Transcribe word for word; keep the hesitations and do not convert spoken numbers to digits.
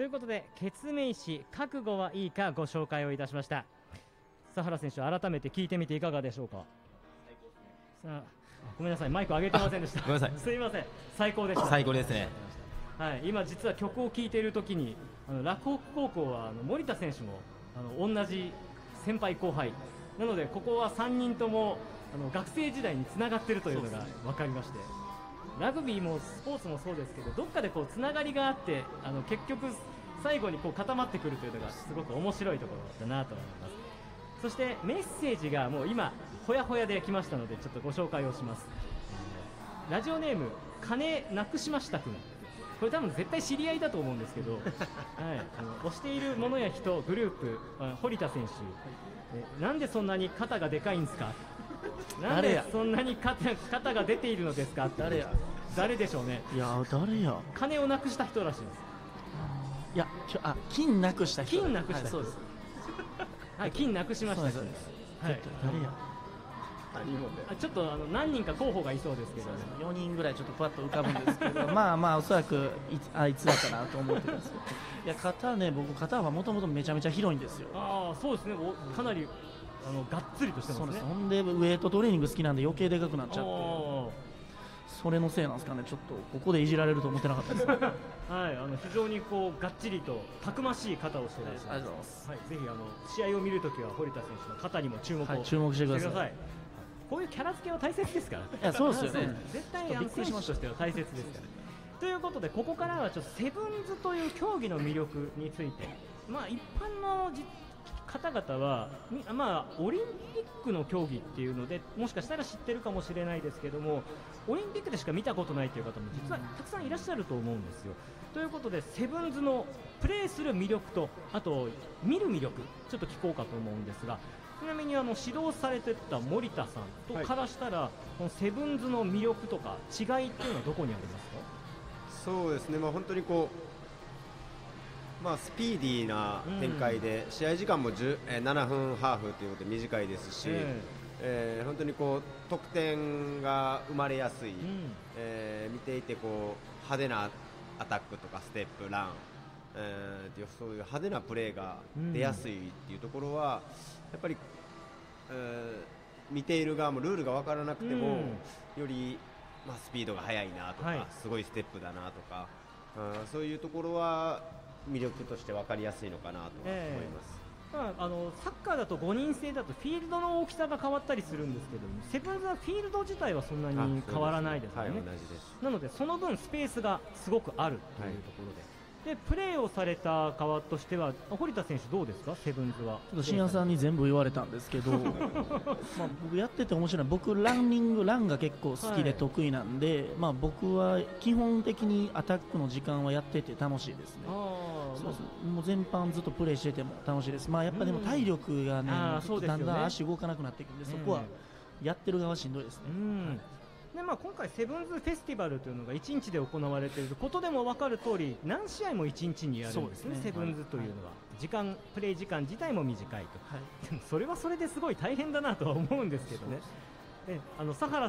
ということで、ケツメイシ覚悟はいいかご紹介をいたしました。佐原選手、改めて聞いてみていかがでしょうか。さあ、ごめんなさい、マイク上げてませんでした。 ごめんなさい。 すいません、最高でした。 最高ですね。 はい、今実は曲を聴いているときに、あの洛北高校はあの森田選手もあの同じ先輩後輩なので、ここはさんにんともあの学生時代につながっているというのが分かりまして、ラグビーもスポーツもそうですけど、どっかでこうつながりがあって、あの結局最後にこう固まってくるというのがすごく面白いところだなと思います。そしてメッセージがもう今ほやほやで来ましたので、ちょっとご紹介をします。ラジオネーム金なくしましたくん、これ多分絶対知り合いだと思うんですけど、はい、あの推しているものや人グループ、堀田選手、えなんでそんなに肩がでかいんですか、なんでそんなに 肩, 肩が出ているのですか、 誰や誰でしょうね。 いや誰や金をなくした人らしいです。 いやきょあ金なくした人、 金なくした人、はい、そうです、はい、金なくしました人です。はい、 誰やあちょっとあの何人か候補がいそうですけど、ね、 よにんぐらいちょっとパッと浮かぶんですけどまあまあおそらくいあいつだったなと思ってるんですけどいや肩ね、僕肩はもともとめちゃめちゃ広いんですよ。 ああそうですね、おかなりあのがっつりとしてますね。 ほんでウエイトトレーニング好きなんで余計でかくなっちゃって、それのせいなんですかね、ちょっとここでいじられると思ってなかったですはい、 あの非常にこうがっちりとたくましい肩をしていらっしゃいます。ありがとうございます。はい、ぜひあの試合を見るときは堀田選手の肩にも注目を、はい、 注目してください。 こういうキャラ付けは大切ですから。いやそうですよね。 絶対あの選手としては大切ですから。ということでここからはちょっとセブンズという競技の魅力について、まあ一般のじ方々はまあオリンピックの競技っていうのでもしかしたら知ってるかもしれないですけども、オリンピックでしか見たことないという方も実はたくさんいらっしゃると思うんですよ。ということでセブンズのプレーする魅力とあと見る魅力ちょっと聞こうかと思うんですが、ちなみにあの指導されてた森田さんとからしたら、はい、このセブンズの魅力とか違いっていうのはどこにありますか。 そうですね、まあ、本当にこう、まあ、スピーディーな展開で、うん、試合時間もななふんハーフということで短いですし、えーえー、本当にこう得点が生まれやすい、うんえー、見ていてこう派手なアタックとかステップラン、えー、そういう派手なプレーが出やすいっていうところは、やっぱり、えー、見ている側もルールが分からなくても、うん、より、まあ、スピードが速いなとか、はい、すごいステップだなとか、うん、そういうところは魅力として分かりやすいのかなとは思います。 えーまあ、あのサッカーだとごにん制だとフィールドの大きさが変わったりするんですけども、セブンズはフィールド自体はそんなに変わらないですよね。はい、同じです。なのでその分スペースがすごくあるというところで、はいでプレーをされた側としては堀田選手どうですか、セブンズは。 ちょっと深夜さんに全部言われたんですけどまあ僕やってて面白い、僕ランニングランが結構好きで得意なんで、はい、まあ僕は基本的にアタックの時間はやってて楽しいですね。あそうそうもう全般ずっとプレーしてても楽しいです。まあやっぱでも体力がね、うん、だんだん足動かなくなっていくんで、そこはやってる側はしんどいですね。うんでまあ、今回セブンズフェスティバルというのがいちにちで行われていることでも分かる通り、何試合もいちにちにやるんですね、セブンズというのは、はい、時間プレー時間自体も短いと、はい、それはそれですごい大変だなとは思うんですけどね。であの佐原